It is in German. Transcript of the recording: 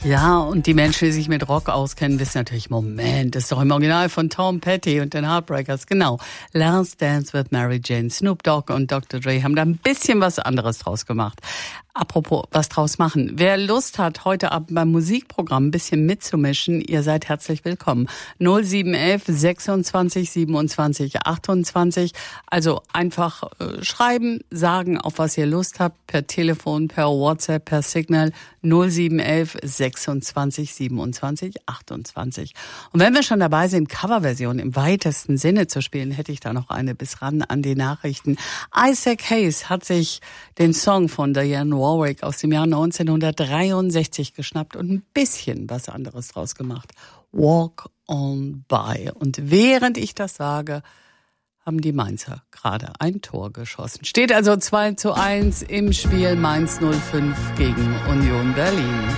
Ja, und die Menschen, die sich mit Rock auskennen, wissen natürlich, Moment, das ist doch im Original von Tom Petty und den Heartbreakers. Genau, Last Dance with Mary Jane. Snoop Dogg und Dr. Dre haben da ein bisschen was anderes draus gemacht. Apropos, was draus machen. Wer Lust hat, heute Abend beim Musikprogramm ein bisschen mitzumischen, ihr seid herzlich willkommen. 0711 26 27 28. Also einfach schreiben, sagen, auf was ihr Lust habt, per Telefon, per WhatsApp, per Signal 0711 26 27 28. Und wenn wir schon dabei sind, Coverversion im weitesten Sinne zu spielen, hätte ich da noch eine bis ran an die Nachrichten. Isaac Hayes hat sich den Song von Dionne Warwick aus dem Jahr 1963 geschnappt und ein bisschen was anderes draus gemacht. Walk on by. Und während ich das sage, haben die Mainzer gerade ein Tor geschossen. Steht also 2:1 im Spiel Mainz 05 gegen Union Berlin.